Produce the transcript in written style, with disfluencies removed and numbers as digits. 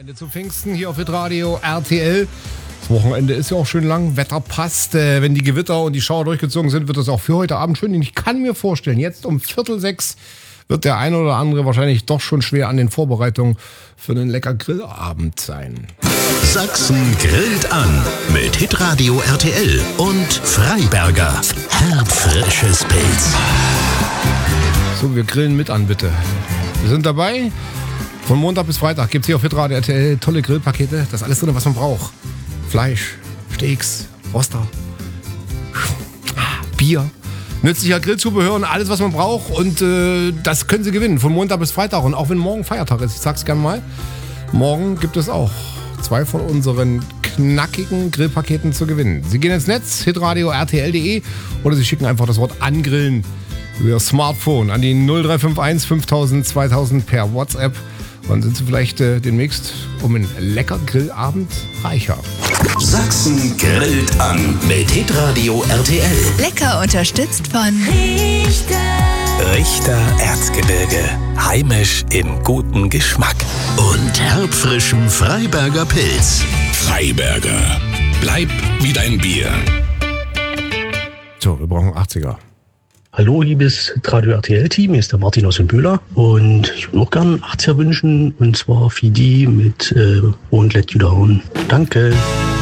Wochenende zu Pfingsten hier auf Hitradio RTL. Das Wochenende ist ja auch schön lang, Wetter passt. Wenn die Gewitter und die Schauer durchgezogen sind, wird es auch für heute Abend schön. Und ich kann mir vorstellen, jetzt um 5:45 wird der eine oder andere wahrscheinlich doch schon schwer an den Vorbereitungen für einen lecker Grillabend sein. Sachsen grillt an mit Hitradio RTL und Freiberger. Herbfrisches Pilz. So, wir grillen mit an, bitte. Wir sind dabei. Von Montag bis Freitag gibt es hier auf Hitradio RTL tolle Grillpakete. Das ist alles drin, was man braucht. Fleisch, Steaks, Roster, Bier, nützlicher Grillzubehör und alles, was man braucht. Und das können Sie gewinnen, von Montag bis Freitag. Und auch wenn morgen Feiertag ist, ich sag's gerne mal, morgen gibt es auch 2 von unseren knackigen Grillpaketen zu gewinnen. Sie gehen ins Netz, hitradio rtl.de, oder Sie schicken einfach das Wort angrillen über Ihr Smartphone an die 0351 5000 2000 per WhatsApp. Dann sind Sie vielleicht demnächst um einen lecker Grillabend reicher. Sachsen grillt an mit Hitradio RTL. Lecker unterstützt von Richter Erzgebirge. Heimisch im guten Geschmack. Und herbfrischem Freiberger Pilz. Freiberger. Bleib wie dein Bier. So, wir brauchen 80er. Hallo, liebes Radio RTL-Team, hier ist der Martin aus dem Böhler und ich würde auch gerne 80er wünschen, und zwar Fidi mit Won't Let You Down. Danke.